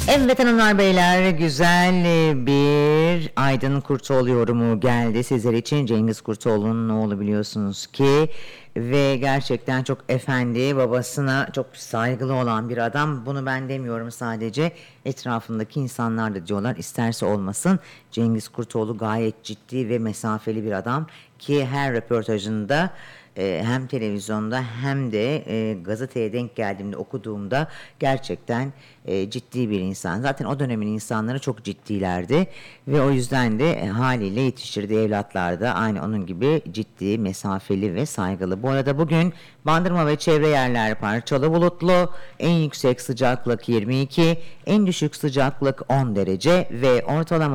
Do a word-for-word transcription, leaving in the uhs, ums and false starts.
Evet hanımlar beyler, güzel bir Aydın Kurtoğlu yorumu geldi sizler için. Cengiz Kurtoğlu'nun oğlu biliyorsunuz ki ve gerçekten çok efendi, babasına çok saygılı olan bir adam. Bunu ben demiyorum, sadece etrafındaki insanlar da diyorlar, isterse olmasın. Cengiz Kurtoğlu gayet ciddi ve mesafeli bir adam ki her röportajında e, hem televizyonda hem de e, gazeteye denk geldiğimde, okuduğumda gerçekten e, ciddi bir insan. Zaten o dönemin insanları çok ciddilerdi ve o yüzden de e, haliyle yetiştirdiği evlatlar da aynı onun gibi ciddi, mesafeli ve saygılı. Bu arada bugün Bandırma ve çevre yerler parçalı bulutlu, en yüksek sıcaklık yirmi iki, en düşük sıcaklık on derece ve ortalama